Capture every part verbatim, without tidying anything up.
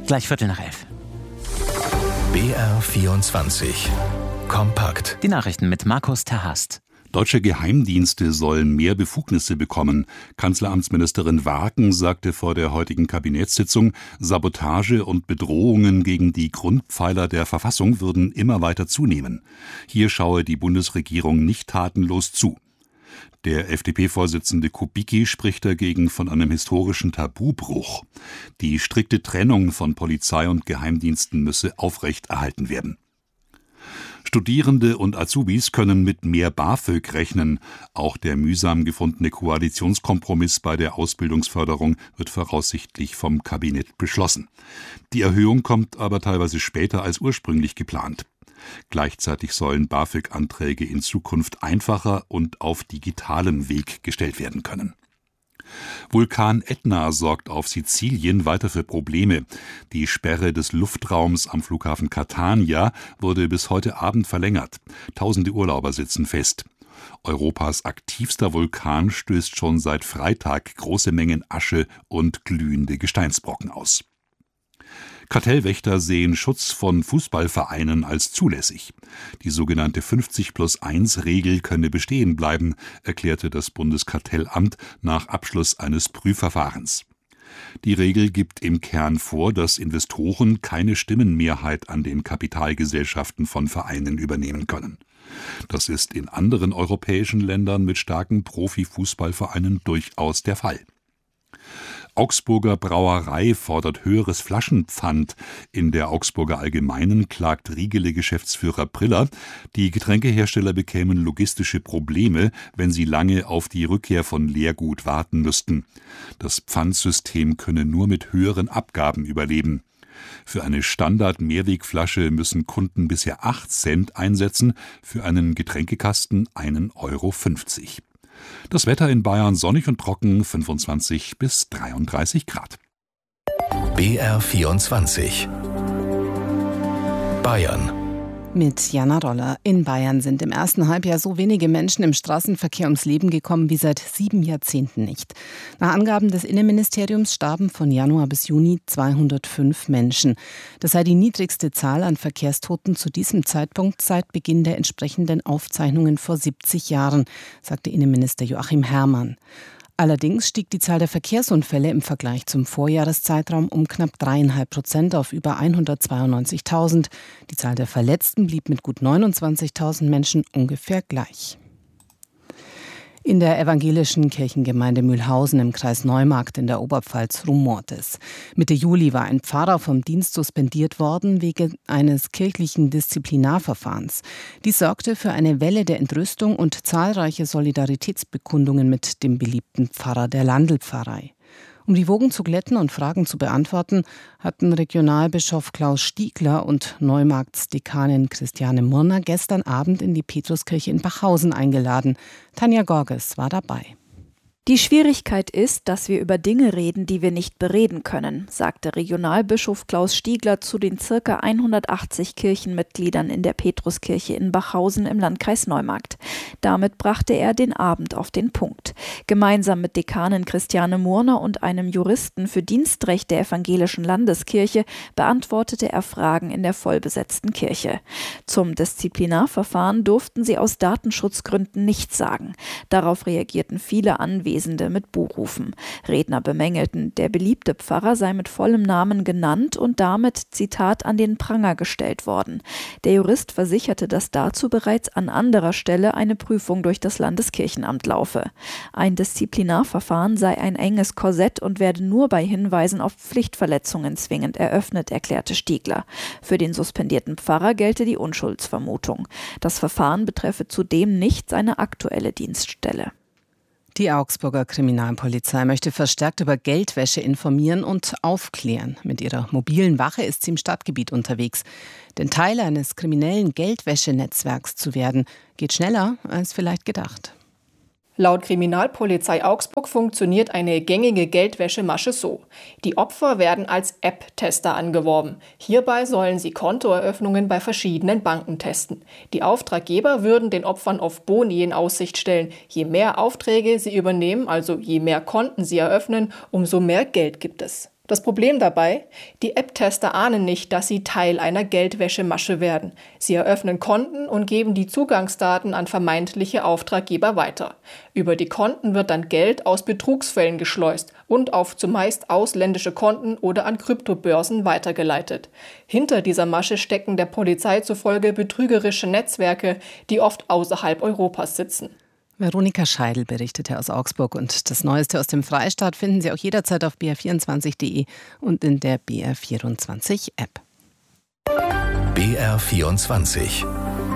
Gleich Viertel nach elf. B R vierundzwanzig. Kompakt. Die Nachrichten mit Markus Terhast. Deutsche Geheimdienste sollen mehr Befugnisse bekommen. Kanzleramtsministerin Warken sagte vor der heutigen Kabinettssitzung, Sabotage und Bedrohungen gegen die Grundpfeiler der Verfassung würden immer weiter zunehmen. Hier schaue die Bundesregierung nicht tatenlos zu. Der F D P-Vorsitzende Kubicki spricht dagegen von einem historischen Tabubruch. Die strikte Trennung von Polizei und Geheimdiensten müsse aufrechterhalten werden. Studierende und Azubis können mit mehr BAföG rechnen. Auch der mühsam gefundene Koalitionskompromiss bei der Ausbildungsförderung wird voraussichtlich vom Kabinett beschlossen. Die Erhöhung kommt aber teilweise später als ursprünglich geplant. Gleichzeitig sollen BAföG-Anträge in Zukunft einfacher und auf digitalem Weg gestellt werden können. Vulkan Ätna sorgt auf Sizilien weiter für Probleme. Die Sperre des Luftraums am Flughafen Catania wurde bis heute Abend verlängert. Tausende Urlauber sitzen fest. Europas aktivster Vulkan stößt schon seit Freitag große Mengen Asche und glühende Gesteinsbrocken aus. Kartellwächter sehen Schutz von Fußballvereinen als zulässig. Die sogenannte fünfzig plus eins Regel könne bestehen bleiben, erklärte das Bundeskartellamt nach Abschluss eines Prüfverfahrens. Die Regel gibt im Kern vor, dass Investoren keine Stimmenmehrheit an den Kapitalgesellschaften von Vereinen übernehmen können. Das ist in anderen europäischen Ländern mit starken Profifußballvereinen durchaus der Fall. Augsburger Brauerei fordert höheres Flaschenpfand. In der Augsburger Allgemeinen klagt Riegele-Geschäftsführer Priller, die Getränkehersteller bekämen logistische Probleme, wenn sie lange auf die Rückkehr von Leergut warten müssten. Das Pfandsystem könne nur mit höheren Abgaben überleben. Für eine Standard-Mehrwegflasche müssen Kunden bisher acht Cent einsetzen, für einen Getränkekasten einen Euro fünfzig. Das Wetter in Bayern sonnig und trocken, fünfundzwanzig bis dreiunddreißig Grad. B R vierundzwanzig. Bayern. Mit Jana Roller. In Bayern sind im ersten Halbjahr so wenige Menschen im Straßenverkehr ums Leben gekommen wie seit sieben Jahrzehnten nicht. Nach Angaben des Innenministeriums starben von Januar bis Juni zweihundertfünf Menschen. Das sei die niedrigste Zahl an Verkehrstoten zu diesem Zeitpunkt seit Beginn der entsprechenden Aufzeichnungen vor siebzig Jahren, sagte Innenminister Joachim Herrmann. Allerdings stieg die Zahl der Verkehrsunfälle im Vergleich zum Vorjahreszeitraum um knapp dreieinhalb Prozent auf über hundertzweiundneunzigtausend. Die Zahl der Verletzten blieb mit gut neunundzwanzigtausend Menschen ungefähr gleich. In der evangelischen Kirchengemeinde Mühlhausen im Kreis Neumarkt in der Oberpfalz rumort es. Mitte Juli war ein Pfarrer vom Dienst suspendiert worden wegen eines kirchlichen Disziplinarverfahrens. Dies sorgte für eine Welle der Entrüstung und zahlreiche Solidaritätsbekundungen mit dem beliebten Pfarrer der Landl-Pfarrei. Um die Wogen zu glätten und Fragen zu beantworten, hatten Regionalbischof Klaus Stiegler und Neumarktsdekanin Christiane Murner gestern Abend in die Petruskirche in Bachhausen eingeladen. Tanja Gorges war dabei. Die Schwierigkeit ist, dass wir über Dinge reden, die wir nicht bereden können, sagte Regionalbischof Klaus Stiegler zu den ca. hundertachtzig Kirchenmitgliedern in der Petruskirche in Bachhausen im Landkreis Neumarkt. Damit brachte er den Abend auf den Punkt. Gemeinsam mit Dekanin Christiane Murner und einem Juristen für Dienstrecht der evangelischen Landeskirche beantwortete er Fragen in der vollbesetzten Kirche. Zum Disziplinarverfahren durften sie aus Datenschutzgründen nichts sagen. Darauf reagierten viele Anwesende mit Buhrufen. Redner bemängelten, der beliebte Pfarrer sei mit vollem Namen genannt und damit, Zitat, an den Pranger gestellt worden. Der Jurist versicherte, dass dazu bereits an anderer Stelle eine Prüfung durch das Landeskirchenamt laufe. Ein Disziplinarverfahren sei ein enges Korsett und werde nur bei Hinweisen auf Pflichtverletzungen zwingend eröffnet, erklärte Stiegler. Für den suspendierten Pfarrer gelte die Unschuldsvermutung. Das Verfahren betreffe zudem nicht seine aktuelle Dienststelle. Die Augsburger Kriminalpolizei möchte verstärkt über Geldwäsche informieren und aufklären. Mit ihrer mobilen Wache ist sie im Stadtgebiet unterwegs. Denn Teil eines kriminellen Geldwäschenetzwerks zu werden, geht schneller als vielleicht gedacht. Laut Kriminalpolizei Augsburg funktioniert eine gängige Geldwäschemasche so. Die Opfer werden als App-Tester angeworben. Hierbei sollen sie Kontoeröffnungen bei verschiedenen Banken testen. Die Auftraggeber würden den Opfern auf Boni in Aussicht stellen. Je mehr Aufträge sie übernehmen, also je mehr Konten sie eröffnen, umso mehr Geld gibt es. Das Problem dabei? Die App-Tester ahnen nicht, dass sie Teil einer Geldwäschemasche werden. Sie eröffnen Konten und geben die Zugangsdaten an vermeintliche Auftraggeber weiter. Über die Konten wird dann Geld aus Betrugsfällen geschleust und auf zumeist ausländische Konten oder an Kryptobörsen weitergeleitet. Hinter dieser Masche stecken der Polizei zufolge betrügerische Netzwerke, die oft außerhalb Europas sitzen. Veronika Scheidel berichtete aus Augsburg und das Neueste aus dem Freistaat finden Sie auch jederzeit auf b r vierundzwanzig punkt de und in der B R vierundzwanzig App. B R vierundzwanzig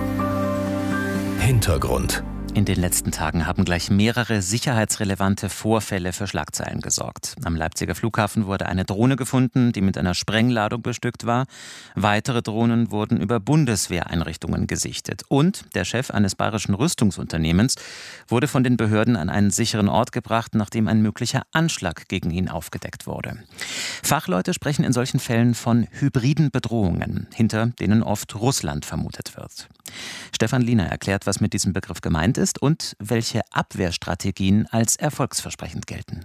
Hintergrund. In den letzten Tagen haben gleich mehrere sicherheitsrelevante Vorfälle für Schlagzeilen gesorgt. Am Leipziger Flughafen wurde eine Drohne gefunden, die mit einer Sprengladung bestückt war. Weitere Drohnen wurden über Bundeswehreinrichtungen gesichtet. Und der Chef eines bayerischen Rüstungsunternehmens wurde von den Behörden an einen sicheren Ort gebracht, nachdem ein möglicher Anschlag gegen ihn aufgedeckt wurde. Fachleute sprechen in solchen Fällen von hybriden Bedrohungen, hinter denen oft Russland vermutet wird. Stefan Liener erklärt, was mit diesem Begriff gemeint ist und welche Abwehrstrategien als erfolgsversprechend gelten.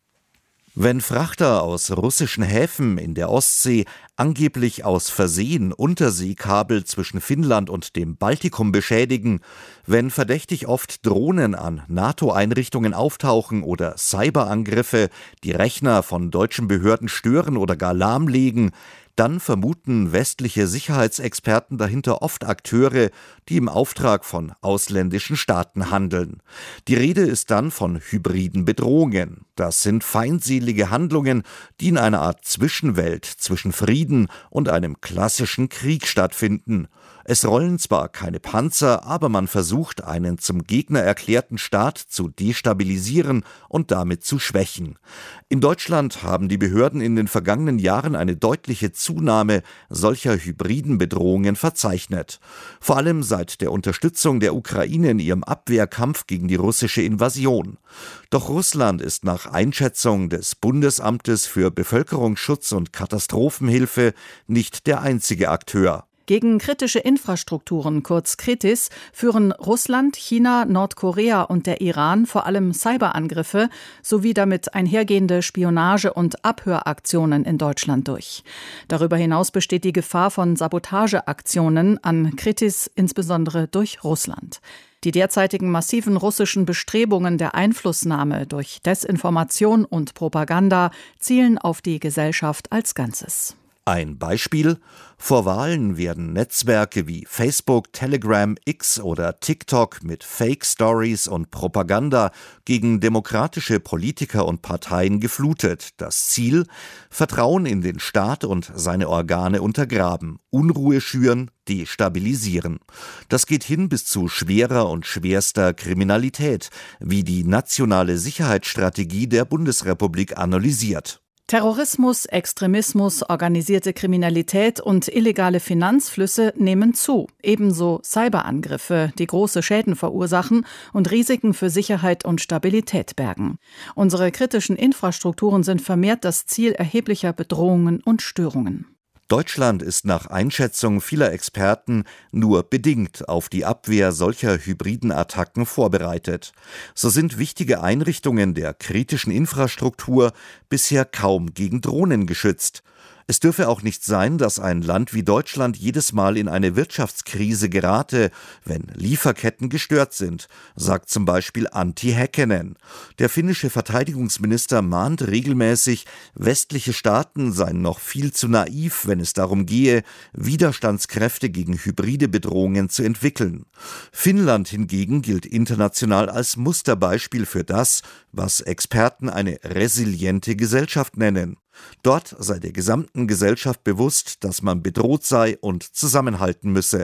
Wenn Frachter aus russischen Häfen in der Ostsee angeblich aus Versehen Unterseekabel zwischen Finnland und dem Baltikum beschädigen, wenn verdächtig oft Drohnen an NATO-Einrichtungen auftauchen oder Cyberangriffe die Rechner von deutschen Behörden stören oder gar lahmlegen, dann vermuten westliche Sicherheitsexperten dahinter oft Akteure, die im Auftrag von ausländischen Staaten handeln. Die Rede ist dann von hybriden Bedrohungen. Das sind feindselige Handlungen, die in einer Art Zwischenwelt zwischen Frieden und einem klassischen Krieg stattfinden. Es rollen zwar keine Panzer, aber man versucht, einen zum Gegner erklärten Staat zu destabilisieren und damit zu schwächen. In Deutschland haben die Behörden in den vergangenen Jahren eine deutliche Zunahme solcher hybriden Bedrohungen verzeichnet. Vor allem seit der Unterstützung der Ukraine in ihrem Abwehrkampf gegen die russische Invasion. Doch Russland ist nach Einschätzung des Bundesamtes für Bevölkerungsschutz und Katastrophenhilfe nicht der einzige Akteur. Gegen kritische Infrastrukturen, kurz Kritis, führen Russland, China, Nordkorea und der Iran vor allem Cyberangriffe sowie damit einhergehende Spionage- und Abhöraktionen in Deutschland durch. Darüber hinaus besteht die Gefahr von Sabotageaktionen an Kritis, insbesondere durch Russland. Die derzeitigen massiven russischen Bestrebungen der Einflussnahme durch Desinformation und Propaganda zielen auf die Gesellschaft als Ganzes. Ein Beispiel: Vor Wahlen werden Netzwerke wie Facebook, Telegram, X oder TikTok mit Fake-Stories und Propaganda gegen demokratische Politiker und Parteien geflutet. Das Ziel: Vertrauen in den Staat und seine Organe untergraben, Unruhe schüren, destabilisieren. Das geht hin bis zu schwerer und schwerster Kriminalität, wie die nationale Sicherheitsstrategie der Bundesrepublik analysiert. Terrorismus, Extremismus, organisierte Kriminalität und illegale Finanzflüsse nehmen zu. Ebenso Cyberangriffe, die große Schäden verursachen und Risiken für Sicherheit und Stabilität bergen. Unsere kritischen Infrastrukturen sind vermehrt das Ziel erheblicher Bedrohungen und Störungen. Deutschland ist nach Einschätzung vieler Experten nur bedingt auf die Abwehr solcher hybriden Attacken vorbereitet. So sind wichtige Einrichtungen der kritischen Infrastruktur bisher kaum gegen Drohnen geschützt. Es dürfe auch nicht sein, dass ein Land wie Deutschland jedes Mal in eine Wirtschaftskrise gerate, wenn Lieferketten gestört sind, sagt zum Beispiel Antti Häkkänen. Der finnische Verteidigungsminister mahnt regelmäßig, westliche Staaten seien noch viel zu naiv, wenn es darum gehe, Widerstandskräfte gegen hybride Bedrohungen zu entwickeln. Finnland hingegen gilt international als Musterbeispiel für das, was Experten eine resiliente Gesellschaft nennen. Dort sei der gesamten Gesellschaft bewusst, dass man bedroht sei und zusammenhalten müsse.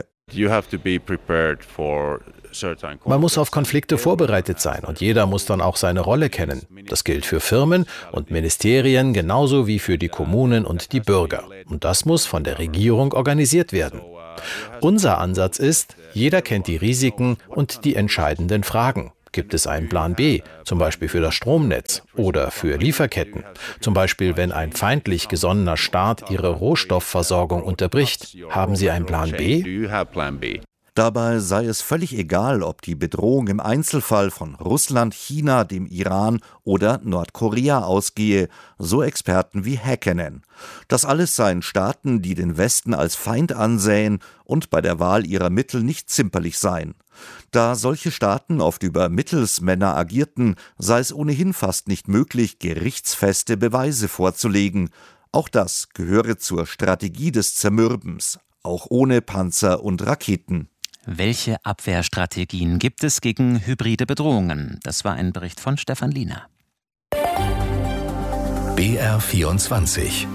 Man muss auf Konflikte vorbereitet sein und jeder muss dann auch seine Rolle kennen. Das gilt für Firmen und Ministerien genauso wie für die Kommunen und die Bürger. Und das muss von der Regierung organisiert werden. Unser Ansatz ist, jeder kennt die Risiken und die entscheidenden Fragen. Gibt es einen Plan B, zum Beispiel für das Stromnetz oder für Lieferketten? Zum Beispiel, wenn ein feindlich gesonnener Staat ihre Rohstoffversorgung unterbricht. Haben Sie einen Plan B? Dabei sei es völlig egal, ob die Bedrohung im Einzelfall von Russland, China, dem Iran oder Nordkorea ausgehe, so Experten wie Häkkinen. Das alles seien Staaten, die den Westen als Feind ansähen und bei der Wahl ihrer Mittel nicht zimperlich seien. Da solche Staaten oft über Mittelsmänner agierten, sei es ohnehin fast nicht möglich, gerichtsfeste Beweise vorzulegen. Auch das gehöre zur Strategie des Zermürbens, auch ohne Panzer und Raketen. Welche Abwehrstrategien gibt es gegen hybride Bedrohungen? Das war ein Bericht von Stefan Liener. B R vierundzwanzig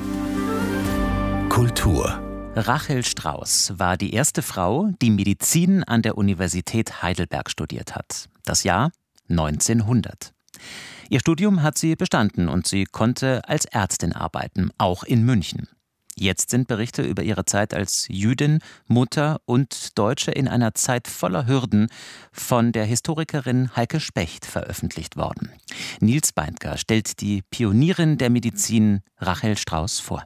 Kultur. Rachel Strauss war die erste Frau, die Medizin an der Universität Heidelberg studiert hat. Das Jahr neunzehnhundert. Ihr Studium hat sie bestanden und sie konnte als Ärztin arbeiten, auch in München. Jetzt sind Berichte über ihre Zeit als Jüdin, Mutter und Deutsche in einer Zeit voller Hürden von der Historikerin Heike Specht veröffentlicht worden. Nils Beindker stellt die Pionierin der Medizin Rachel Strauss vor.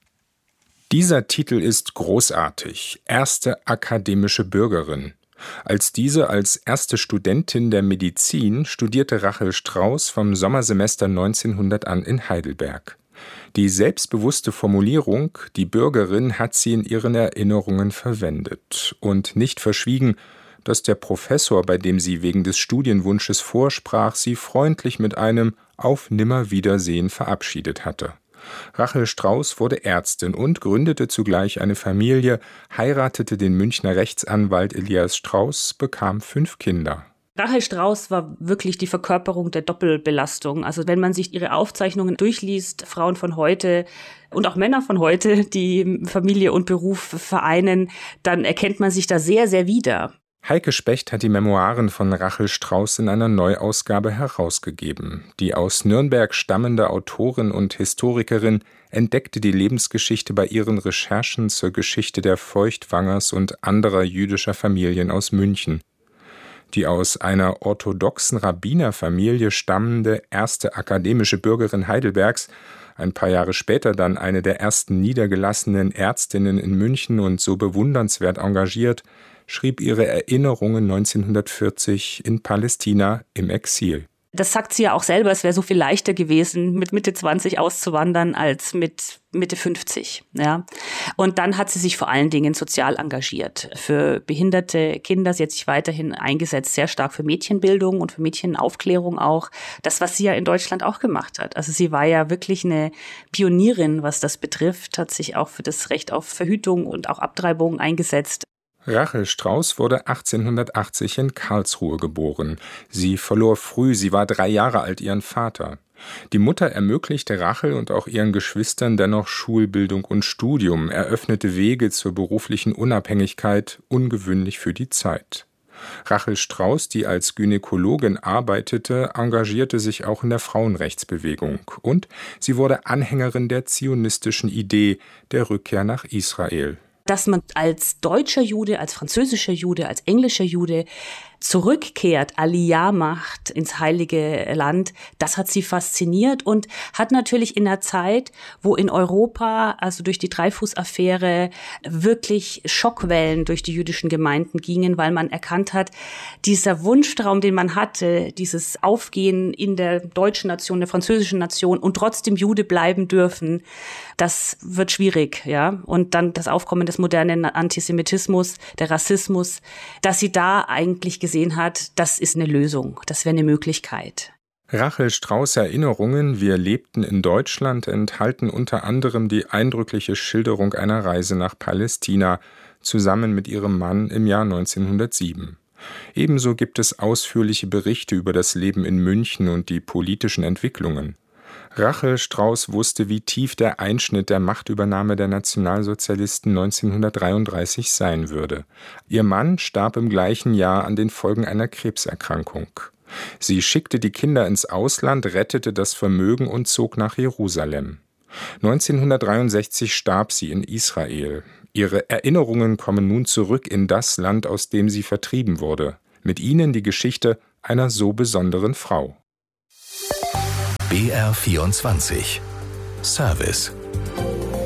Dieser Titel ist großartig. Erste akademische Bürgerin. Als diese als erste Studentin der Medizin studierte Rachel Strauss vom Sommersemester neunzehnhundert an in Heidelberg. Die selbstbewusste Formulierung, die Bürgerin, hat sie in ihren Erinnerungen verwendet und nicht verschwiegen, dass der Professor, bei dem sie wegen des Studienwunsches vorsprach, sie freundlich mit einem Auf Nimmerwiedersehen verabschiedet hatte. Rachel Strauss wurde Ärztin und gründete zugleich eine Familie, heiratete den Münchner Rechtsanwalt Elias Strauss, bekam fünf Kinder. Rachel Strauss war wirklich die Verkörperung der Doppelbelastung. Also wenn man sich ihre Aufzeichnungen durchliest, Frauen von heute und auch Männer von heute, die Familie und Beruf vereinen, dann erkennt man sich da sehr, sehr wieder. Heike Specht hat die Memoiren von Rachel Strauss in einer Neuausgabe herausgegeben. Die aus Nürnberg stammende Autorin und Historikerin entdeckte die Lebensgeschichte bei ihren Recherchen zur Geschichte der Feuchtwangers und anderer jüdischer Familien aus München. Die aus einer orthodoxen Rabbinerfamilie stammende erste akademische Bürgerin Heidelbergs, ein paar Jahre später dann eine der ersten niedergelassenen Ärztinnen in München und so bewundernswert engagiert, schrieb ihre Erinnerungen neunzehnhundertvierzig in Palästina im Exil. Das sagt sie ja auch selber, es wäre so viel leichter gewesen, mit Mitte zwanzig auszuwandern, als mit Mitte fünfzig. Ja. Und dann hat sie sich vor allen Dingen sozial engagiert. Für behinderte Kinder, sie hat sich weiterhin eingesetzt, sehr stark für Mädchenbildung und für Mädchenaufklärung auch. Das, was sie ja in Deutschland auch gemacht hat. Also sie war ja wirklich eine Pionierin, was das betrifft, hat sich auch für das Recht auf Verhütung und auch Abtreibung eingesetzt. Rachel Strauss wurde achtzehnhundertachtzig in Karlsruhe geboren. Sie verlor früh, sie war drei Jahre alt, ihren Vater. Die Mutter ermöglichte Rachel und auch ihren Geschwistern dennoch Schulbildung und Studium, eröffnete Wege zur beruflichen Unabhängigkeit, ungewöhnlich für die Zeit. Rachel Strauss, die als Gynäkologin arbeitete, engagierte sich auch in der Frauenrechtsbewegung und sie wurde Anhängerin der zionistischen Idee der Rückkehr nach Israel. Dass man als deutscher Jude, als französischer Jude, als englischer Jude zurückkehrt, Aliyah macht ins Heilige Land, das hat sie fasziniert und hat natürlich in einer Zeit, wo in Europa, also durch die Dreyfus-Affäre, wirklich Schockwellen durch die jüdischen Gemeinden gingen, weil man erkannt hat, dieser Wunschtraum, den man hatte, dieses Aufgehen in der deutschen Nation, der französischen Nation und trotzdem Jude bleiben dürfen, das wird schwierig, ja. Und dann das Aufkommen des modernen Antisemitismus, der Rassismus, dass sie da eigentlich gesehen hat, das ist eine Lösung, das wäre eine Möglichkeit. Rachel Strauss' Erinnerungen, Wir lebten in Deutschland, enthalten unter anderem die eindrückliche Schilderung einer Reise nach Palästina, zusammen mit ihrem Mann im Jahr neunzehnhundertsieben. Ebenso gibt es ausführliche Berichte über das Leben in München und die politischen Entwicklungen. Rachel Strauss wusste, wie tief der Einschnitt der Machtübernahme der Nationalsozialisten neunzehnhundertdreiunddreißig sein würde. Ihr Mann starb im gleichen Jahr an den Folgen einer Krebserkrankung. Sie schickte die Kinder ins Ausland, rettete das Vermögen und zog nach Jerusalem. neunzehnhundertdreiundsechzig starb sie in Israel. Ihre Erinnerungen kommen nun zurück in das Land, aus dem sie vertrieben wurde. Mit ihnen die Geschichte einer so besonderen Frau. B R vierundzwanzig Service.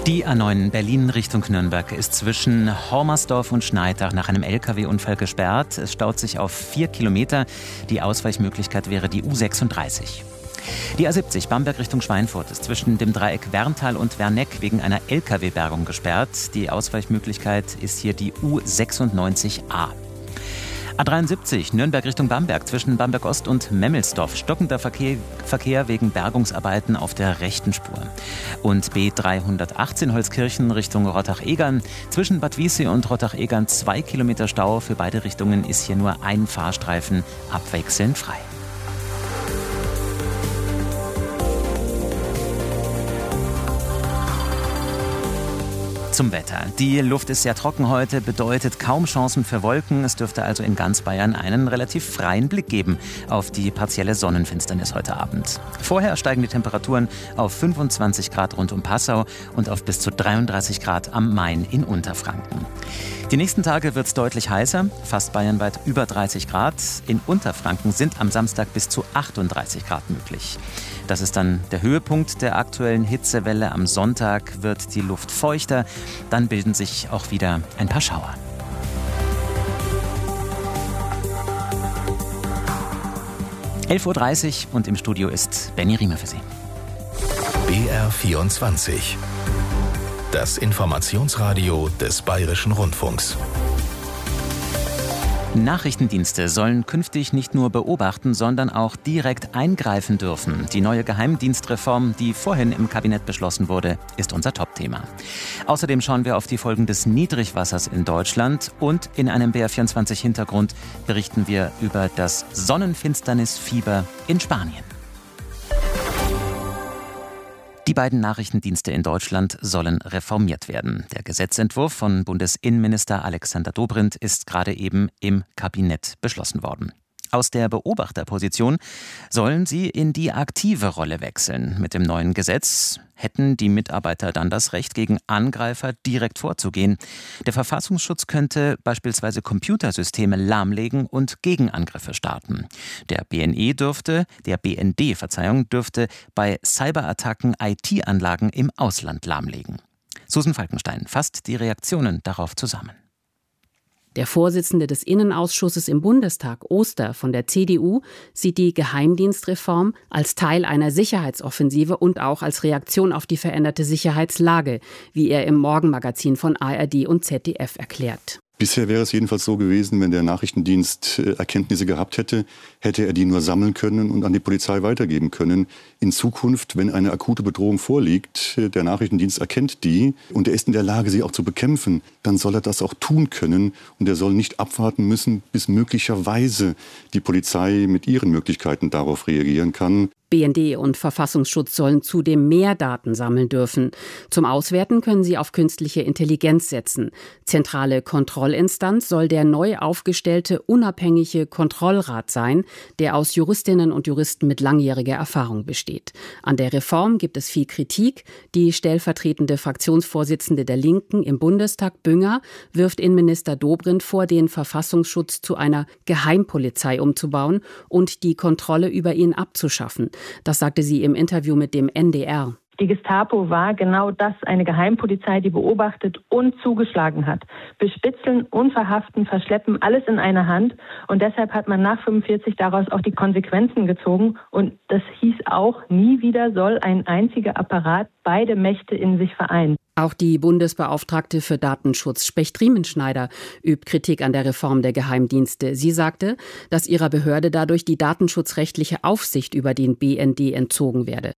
Die A neun Berlin Richtung Nürnberg ist zwischen Hormersdorf und Schneidach nach einem L K W-Unfall gesperrt. Es staut sich auf vier Kilometer. Die Ausweichmöglichkeit wäre die U sechsunddreißig. Die A siebzig Bamberg Richtung Schweinfurt ist zwischen dem Dreieck Werntal und Werneck wegen einer L K W-Bergung gesperrt. Die Ausweichmöglichkeit ist hier die U sechsundneunzig A. A dreiundsiebzig Nürnberg Richtung Bamberg zwischen Bamberg Ost und Memmelsdorf. Stockender Verkehr, Verkehr wegen Bergungsarbeiten auf der rechten Spur. Und B dreihundertachtzehn Holzkirchen Richtung Rottach-Egern. Zwischen Bad Wiessee und Rottach-Egern zwei Kilometer Stau. Für beide Richtungen ist hier nur ein Fahrstreifen abwechselnd frei. Zum Wetter. Die Luft ist sehr trocken heute, bedeutet kaum Chancen für Wolken. Es dürfte also in ganz Bayern einen relativ freien Blick geben auf die partielle Sonnenfinsternis heute Abend. Vorher steigen die Temperaturen auf fünfundzwanzig Grad rund um Passau und auf bis zu dreiunddreißig Grad am Main in Unterfranken. Die nächsten Tage wird es deutlich heißer, fast bayernweit über dreißig Grad. In Unterfranken sind am Samstag bis zu achtunddreißig Grad möglich. Das ist dann der Höhepunkt der aktuellen Hitzewelle. Am Sonntag wird die Luft feuchter. Dann bilden sich auch wieder ein paar Schauer. elf Uhr dreißig und im Studio ist Benny Riemer für Sie. B R vierundzwanzig. Das Informationsradio des Bayerischen Rundfunks. Nachrichtendienste sollen künftig nicht nur beobachten, sondern auch direkt eingreifen dürfen. Die neue Geheimdienstreform, die vorhin im Kabinett beschlossen wurde, ist unser Topthema. Außerdem schauen wir auf die Folgen des Niedrigwassers in Deutschland und in einem B R vierundzwanzig Hintergrund berichten wir über das Sonnenfinsternisfieber in Spanien. Die beiden Nachrichtendienste in Deutschland sollen reformiert werden. Der Gesetzentwurf von Bundesinnenminister Alexander Dobrindt ist gerade eben im Kabinett beschlossen worden. Aus der Beobachterposition sollen sie in die aktive Rolle wechseln. Mit dem neuen Gesetz hätten die Mitarbeiter dann das Recht, gegen Angreifer direkt vorzugehen. Der Verfassungsschutz könnte beispielsweise Computersysteme lahmlegen und Gegenangriffe starten. Der B N E dürfte, der B N D, Verzeihung, dürfte bei Cyberattacken I T-Anlagen im Ausland lahmlegen. Susan Falkenstein fasst die Reaktionen darauf zusammen. Der Vorsitzende des Innenausschusses im Bundestag, Oster von der C D U, sieht die Geheimdienstreform als Teil einer Sicherheitsoffensive und auch als Reaktion auf die veränderte Sicherheitslage, wie er im Morgenmagazin von A R D und Z D F erklärt. Bisher wäre es jedenfalls so gewesen, wenn der Nachrichtendienst Erkenntnisse gehabt hätte, hätte er die nur sammeln können und an die Polizei weitergeben können. In Zukunft, wenn eine akute Bedrohung vorliegt, der Nachrichtendienst erkennt die und er ist in der Lage, sie auch zu bekämpfen, dann soll er das auch tun können und er soll nicht abwarten müssen, bis möglicherweise die Polizei mit ihren Möglichkeiten darauf reagieren kann. B N D und Verfassungsschutz sollen zudem mehr Daten sammeln dürfen. Zum Auswerten können sie auf künstliche Intelligenz setzen. Zentrale Kontrollinstanz soll der neu aufgestellte unabhängige Kontrollrat sein, der aus Juristinnen und Juristen mit langjähriger Erfahrung besteht. An der Reform gibt es viel Kritik. Die stellvertretende Fraktionsvorsitzende der Linken im Bundestag, Bünger, wirft Innenminister Dobrindt vor, den Verfassungsschutz zu einer Geheimpolizei umzubauen und die Kontrolle über ihn abzuschaffen. Das sagte sie im Interview mit dem N D R. Die Gestapo war genau das, eine Geheimpolizei, die beobachtet und zugeschlagen hat. Bespitzeln und verhaften, verschleppen, alles in einer Hand. Und deshalb hat man nach fünfundvierzig daraus auch die Konsequenzen gezogen. Und das hieß auch, nie wieder soll ein einziger Apparat beide Mächte in sich vereinen. Auch die Bundesbeauftragte für Datenschutz, Specht-Riemenschneider, übt Kritik an der Reform der Geheimdienste. Sie sagte, dass ihrer Behörde dadurch die datenschutzrechtliche Aufsicht über den B N D entzogen werde.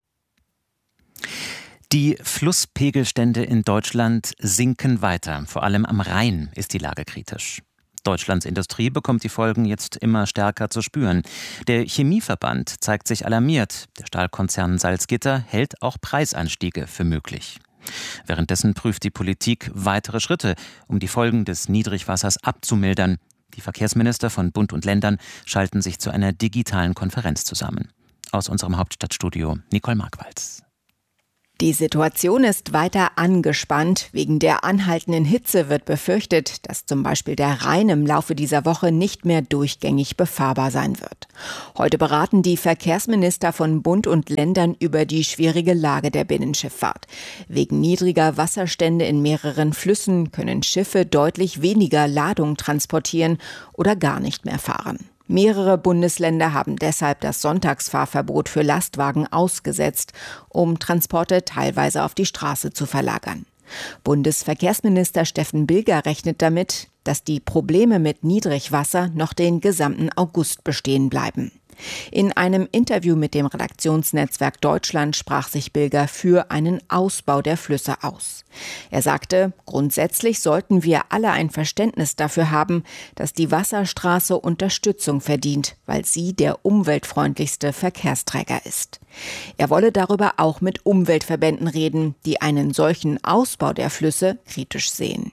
Die Flusspegelstände in Deutschland sinken weiter. Vor allem am Rhein ist die Lage kritisch. Deutschlands Industrie bekommt die Folgen jetzt immer stärker zu spüren. Der Chemieverband zeigt sich alarmiert. Der Stahlkonzern Salzgitter hält auch Preisanstiege für möglich. Währenddessen prüft die Politik weitere Schritte, um die Folgen des Niedrigwassers abzumildern. Die Verkehrsminister von Bund und Ländern schalten sich zu einer digitalen Konferenz zusammen. Aus unserem Hauptstadtstudio Nicole Markwalz. Die Situation ist weiter angespannt. Wegen der anhaltenden Hitze wird befürchtet, dass zum Beispiel der Rhein im Laufe dieser Woche nicht mehr durchgängig befahrbar sein wird. Heute beraten die Verkehrsminister von Bund und Ländern über die schwierige Lage der Binnenschifffahrt. Wegen niedriger Wasserstände in mehreren Flüssen können Schiffe deutlich weniger Ladung transportieren oder gar nicht mehr fahren. Mehrere Bundesländer haben deshalb das Sonntagsfahrverbot für Lastwagen ausgesetzt, um Transporte teilweise auf die Straße zu verlagern. Bundesverkehrsminister Steffen Bilger rechnet damit, dass die Probleme mit Niedrigwasser noch den gesamten August bestehen bleiben. In einem Interview mit dem Redaktionsnetzwerk Deutschland sprach sich Bilger für einen Ausbau der Flüsse aus. Er sagte, grundsätzlich sollten wir alle ein Verständnis dafür haben, dass die Wasserstraße Unterstützung verdient, weil sie der umweltfreundlichste Verkehrsträger ist. Er wolle darüber auch mit Umweltverbänden reden, die einen solchen Ausbau der Flüsse kritisch sehen.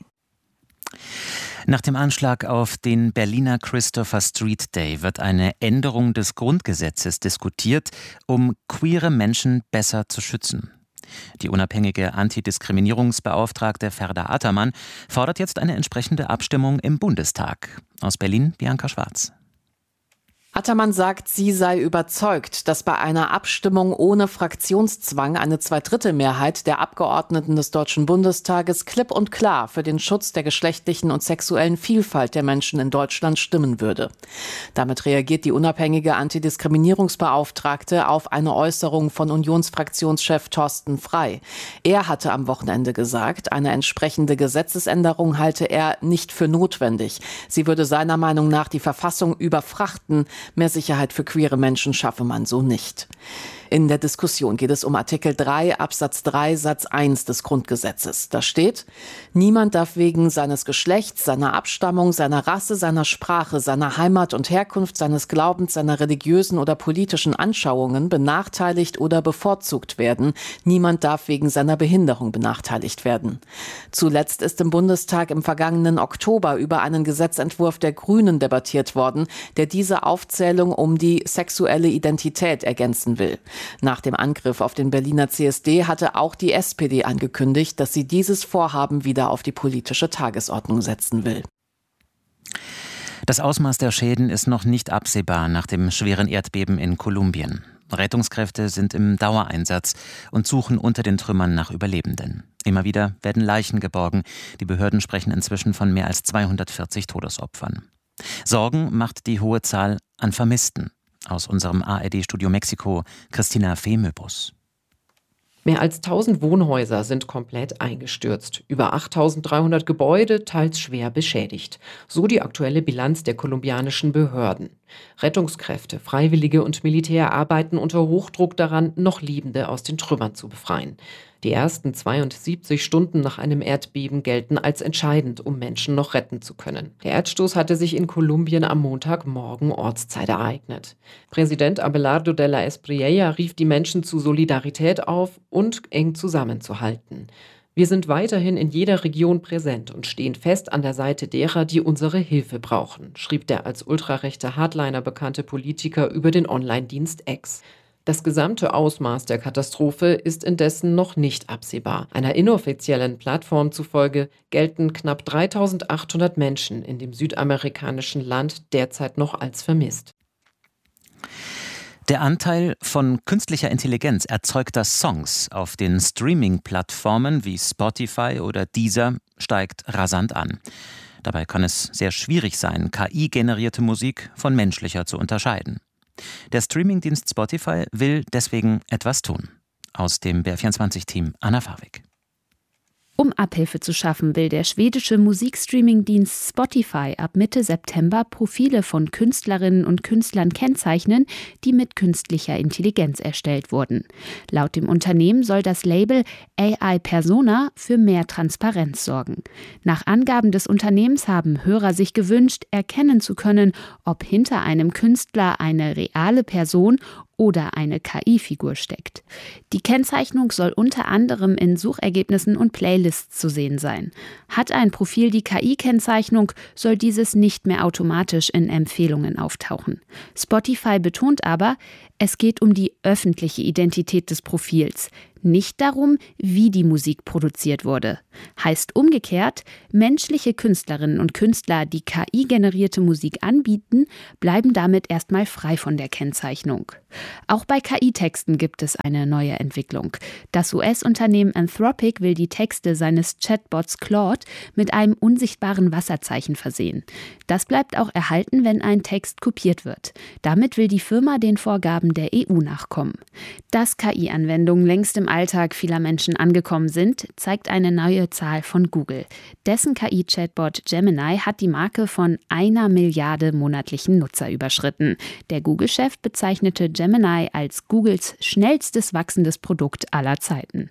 Nach dem Anschlag auf den Berliner Christopher Street Day wird eine Änderung des Grundgesetzes diskutiert, um queere Menschen besser zu schützen. Die unabhängige Antidiskriminierungsbeauftragte Ferda Ataman fordert jetzt eine entsprechende Abstimmung im Bundestag. Aus Berlin Bianca Schwarz. Ataman sagt, sie sei überzeugt, dass bei einer Abstimmung ohne Fraktionszwang eine Zweidrittelmehrheit der Abgeordneten des Deutschen Bundestages klipp und klar für den Schutz der geschlechtlichen und sexuellen Vielfalt der Menschen in Deutschland stimmen würde. Damit reagiert die unabhängige Antidiskriminierungsbeauftragte auf eine Äußerung von Unionsfraktionschef Thorsten Frey. Er hatte am Wochenende gesagt, eine entsprechende Gesetzesänderung halte er nicht für notwendig. Sie würde seiner Meinung nach die Verfassung überfrachten. Mehr Sicherheit für queere Menschen schaffe man so nicht. In der Diskussion geht es um Artikel drei Absatz drei Satz eins des Grundgesetzes. Da steht: Niemand darf wegen seines Geschlechts, seiner Abstammung, seiner Rasse, seiner Sprache, seiner Heimat und Herkunft, seines Glaubens, seiner religiösen oder politischen Anschauungen benachteiligt oder bevorzugt werden. Niemand darf wegen seiner Behinderung benachteiligt werden. Zuletzt ist im Bundestag im vergangenen Oktober über einen Gesetzentwurf der Grünen debattiert worden, der diese Aufzählung um die sexuelle Identität ergänzen will. Nach dem Angriff auf den Berliner C S D hatte auch die S P D angekündigt, dass sie dieses Vorhaben wieder auf die politische Tagesordnung setzen will. Das Ausmaß der Schäden ist noch nicht absehbar nach dem schweren Erdbeben in Kolumbien. Rettungskräfte sind im Dauereinsatz und suchen unter den Trümmern nach Überlebenden. Immer wieder werden Leichen geborgen. Die Behörden sprechen inzwischen von mehr als zweihundertvierzig Todesopfern. Sorgen macht die hohe Zahl an Vermissten. Aus unserem A R D-Studio Mexiko, Christina Fehmöbus. Mehr als tausend Wohnhäuser sind komplett eingestürzt. Über achttausenddreihundert Gebäude, teils schwer beschädigt. So die aktuelle Bilanz der kolumbianischen Behörden. Rettungskräfte, Freiwillige und Militär arbeiten unter Hochdruck daran, noch Lebende aus den Trümmern zu befreien. Die ersten zweiundsiebzig Stunden nach einem Erdbeben gelten als entscheidend, um Menschen noch retten zu können. Der Erdstoß hatte sich in Kolumbien am Montagmorgen Ortszeit ereignet. Präsident Abelardo de la Espriella rief die Menschen zu Solidarität auf und eng zusammenzuhalten. Wir sind weiterhin in jeder Region präsent und stehen fest an der Seite derer, die unsere Hilfe brauchen, schrieb der als ultrarechter Hardliner bekannte Politiker über den Online-Dienst X. Das gesamte Ausmaß der Katastrophe ist indessen noch nicht absehbar. Einer inoffiziellen Plattform zufolge gelten knapp dreitausendachthundert Menschen in dem südamerikanischen Land derzeit noch als vermisst. Der Anteil von künstlicher Intelligenz erzeugter Songs auf den Streaming-Plattformen wie Spotify oder Deezer steigt rasant an. Dabei kann es sehr schwierig sein, K I-generierte Musik von menschlicher zu unterscheiden. Der Streamingdienst Spotify will deswegen etwas tun. Aus dem B R vierundzwanzig-Team Anna Farwig. Um Abhilfe zu schaffen, will der schwedische Musikstreaming-Dienst Spotify ab Mitte September Profile von Künstlerinnen und Künstlern kennzeichnen, die mit künstlicher Intelligenz erstellt wurden. Laut dem Unternehmen soll das Label A I Persona für mehr Transparenz sorgen. Nach Angaben des Unternehmens haben Hörer sich gewünscht, erkennen zu können, ob hinter einem Künstler eine reale Person oder eine K I-Figur steckt. Die Kennzeichnung soll unter anderem in Suchergebnissen und Playlists zu sehen sein. Hat ein Profil die K I-Kennzeichnung, soll dieses nicht mehr automatisch in Empfehlungen auftauchen. Spotify betont aber, es geht um die öffentliche Identität des Profils, nicht darum, wie die Musik produziert wurde. Heißt umgekehrt, menschliche Künstlerinnen und Künstler, die K I-generierte Musik anbieten, bleiben damit erstmal frei von der Kennzeichnung. Auch bei K I-Texten gibt es eine neue Entwicklung. Das U S-Unternehmen Anthropic will die Texte seines Chatbots Claude mit einem unsichtbaren Wasserzeichen versehen. Das bleibt auch erhalten, wenn ein Text kopiert wird. Damit will die Firma den Vorgaben der E U nachkommen. Dass K I-Anwendungen längst im Alltag vieler Menschen angekommen sind, zeigt eine neue Zahl von Google. Dessen K I-Chatbot Gemini hat die Marke von einer Milliarde monatlichen Nutzer überschritten. Der Google-Chef bezeichnete Gemini als Googles schnellstes wachsendes Produkt aller Zeiten.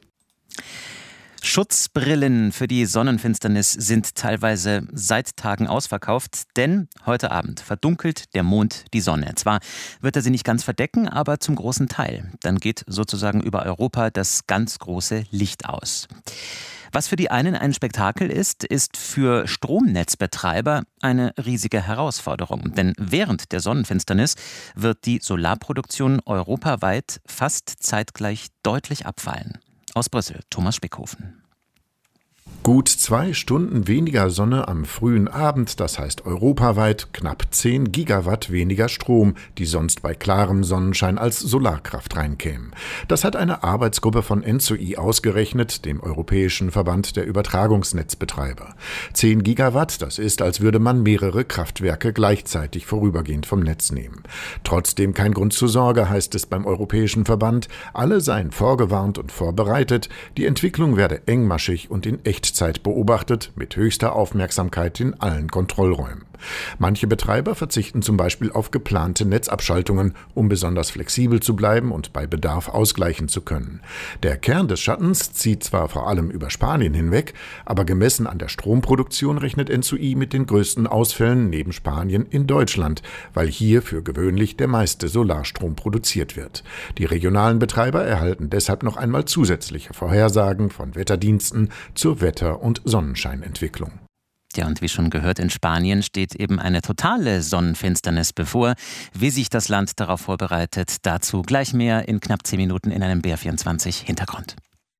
Schutzbrillen für die Sonnenfinsternis sind teilweise seit Tagen ausverkauft, denn heute Abend verdunkelt der Mond die Sonne. Zwar wird er sie nicht ganz verdecken, aber zum großen Teil. Dann geht sozusagen über Europa das ganz große Licht aus. Was für die einen ein Spektakel ist, ist für Stromnetzbetreiber eine riesige Herausforderung. Denn während der Sonnenfinsternis wird die Solarproduktion europaweit fast zeitgleich deutlich abfallen. Aus Brüssel, Thomas Spickhofen. Gut zwei Stunden weniger Sonne am frühen Abend, das heißt europaweit knapp zehn Gigawatt weniger Strom, die sonst bei klarem Sonnenschein als Solarkraft reinkämen. Das hat eine Arbeitsgruppe von ENTSO-I ausgerechnet, dem Europäischen Verband der Übertragungsnetzbetreiber. zehn Gigawatt, das ist, als würde man mehrere Kraftwerke gleichzeitig vorübergehend vom Netz nehmen. Trotzdem kein Grund zur Sorge, heißt es beim Europäischen Verband. Alle seien vorgewarnt und vorbereitet. Die Entwicklung werde engmaschig und in Echtzeit beobachtet, mit höchster Aufmerksamkeit in allen Kontrollräumen. Manche Betreiber verzichten zum Beispiel auf geplante Netzabschaltungen, um besonders flexibel zu bleiben und bei Bedarf ausgleichen zu können. Der Kern des Schattens zieht zwar vor allem über Spanien hinweg, aber gemessen an der Stromproduktion rechnet ENTSO-I mit den größten Ausfällen neben Spanien in Deutschland, weil hier für gewöhnlich der meiste Solarstrom produziert wird. Die regionalen Betreiber erhalten deshalb noch einmal zusätzliche Vorhersagen von Wetterdiensten zur Wetter- und Sonnenscheinentwicklung. Ja, und wie schon gehört, in Spanien steht eben eine totale Sonnenfinsternis bevor. Wie sich das Land darauf vorbereitet, dazu gleich mehr in knapp zehn Minuten in einem B R vierundzwanzig Hintergrund.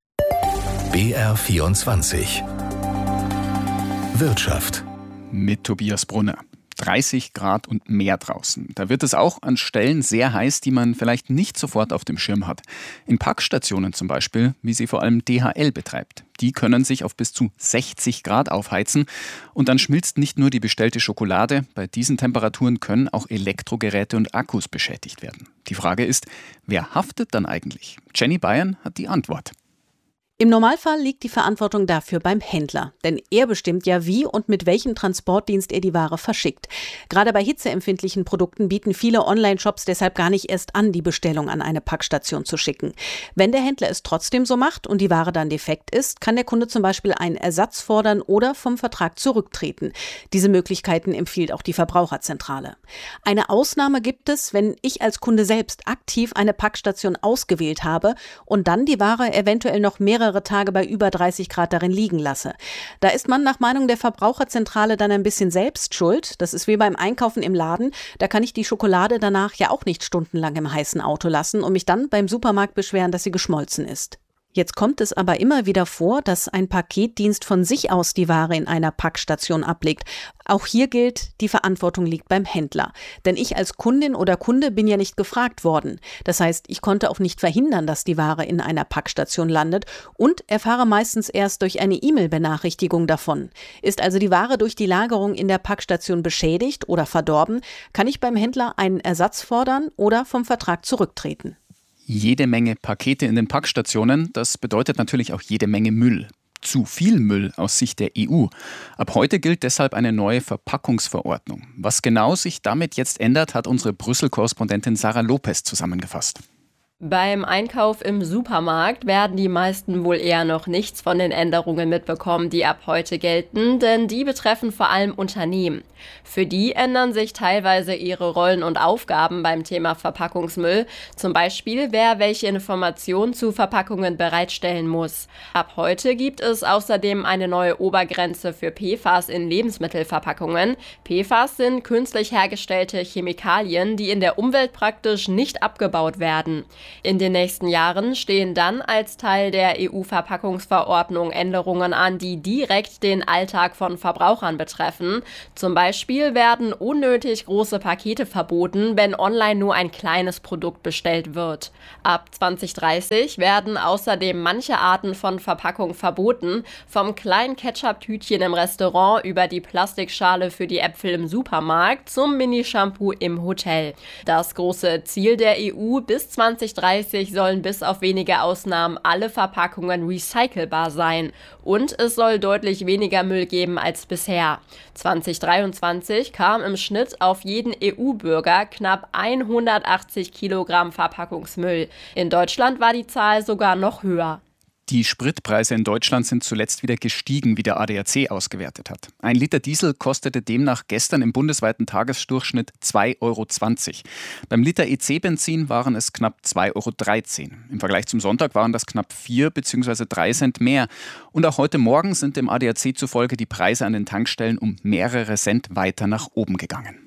B R vierundzwanzig Wirtschaft mit Tobias Brunner. dreißig Grad und mehr draußen. Da wird es auch an Stellen sehr heiß, die man vielleicht nicht sofort auf dem Schirm hat. In Packstationen zum Beispiel, wie sie vor allem D H L betreibt. Die können sich auf bis zu sechzig Grad aufheizen und dann schmilzt nicht nur die bestellte Schokolade. Bei diesen Temperaturen können auch Elektrogeräte und Akkus beschädigt werden. Die Frage ist, wer haftet dann eigentlich? Jenny Bayern hat die Antwort. Im Normalfall liegt die Verantwortung dafür beim Händler, denn er bestimmt ja, wie und mit welchem Transportdienst er die Ware verschickt. Gerade bei hitzeempfindlichen Produkten bieten viele Online-Shops deshalb gar nicht erst an, die Bestellung an eine Packstation zu schicken. Wenn der Händler es trotzdem so macht und die Ware dann defekt ist, kann der Kunde zum Beispiel einen Ersatz fordern oder vom Vertrag zurücktreten. Diese Möglichkeiten empfiehlt auch die Verbraucherzentrale. Eine Ausnahme gibt es, wenn ich als Kunde selbst aktiv eine Packstation ausgewählt habe und dann die Ware eventuell noch mehrere Tage bei über dreißig Grad darin liegen lasse. Da ist man nach Meinung der Verbraucherzentrale dann ein bisschen selbst schuld. Das ist wie beim Einkaufen im Laden. Da kann ich die Schokolade danach ja auch nicht stundenlang im heißen Auto lassen und mich dann beim Supermarkt beschweren, dass sie geschmolzen ist. Jetzt kommt es aber immer wieder vor, dass ein Paketdienst von sich aus die Ware in einer Packstation ablegt. Auch hier gilt, die Verantwortung liegt beim Händler. Denn ich als Kundin oder Kunde bin ja nicht gefragt worden. Das heißt, ich konnte auch nicht verhindern, dass die Ware in einer Packstation landet und erfahre meistens erst durch eine E-Mail-Benachrichtigung davon. Ist also die Ware durch die Lagerung in der Packstation beschädigt oder verdorben, kann ich beim Händler einen Ersatz fordern oder vom Vertrag zurücktreten. Jede Menge Pakete in den Packstationen, das bedeutet natürlich auch jede Menge Müll. Zu viel Müll aus Sicht der E U. Ab heute gilt deshalb eine neue Verpackungsverordnung. Was genau sich damit jetzt ändert, hat unsere Brüssel-Korrespondentin Sarah Lopez zusammengefasst. Beim Einkauf im Supermarkt werden die meisten wohl eher noch nichts von den Änderungen mitbekommen, die ab heute gelten, denn die betreffen vor allem Unternehmen. Für die ändern sich teilweise ihre Rollen und Aufgaben beim Thema Verpackungsmüll, zum Beispiel wer welche Informationen zu Verpackungen bereitstellen muss. Ab heute gibt es außerdem eine neue Obergrenze für P F A S in Lebensmittelverpackungen. P F A S sind künstlich hergestellte Chemikalien, die in der Umwelt praktisch nicht abgebaut werden. In den nächsten Jahren stehen dann als Teil der E U-Verpackungsverordnung Änderungen an, die direkt den Alltag von Verbrauchern betreffen. Zum Beispiel werden unnötig große Pakete verboten, wenn online nur ein kleines Produkt bestellt wird. Ab zwanzig dreißig werden außerdem manche Arten von Verpackung verboten, vom kleinen Ketchup-Tütchen im Restaurant über die Plastikschale für die Äpfel im Supermarkt zum Mini-Shampoo im Hotel. Das große Ziel der E U: bis zwanzig dreißig sollen bis auf wenige Ausnahmen alle Verpackungen recycelbar sein. Und es soll deutlich weniger Müll geben als bisher. zwanzig dreiundzwanzig kam im Schnitt auf jeden E U-Bürger knapp hundertachtzig Kilogramm Verpackungsmüll. In Deutschland war die Zahl sogar noch höher. Die Spritpreise in Deutschland sind zuletzt wieder gestiegen, wie der A D A C ausgewertet hat. Ein Liter Diesel kostete demnach gestern im bundesweiten Tagesdurchschnitt zwei Euro zwanzig. Beim Liter E C-Benzin waren es knapp zwei Euro dreizehn. Im Vergleich zum Sonntag waren das knapp vier bzw. drei Cent mehr. Und auch heute Morgen sind dem A D A C zufolge die Preise an den Tankstellen um mehrere Cent weiter nach oben gegangen.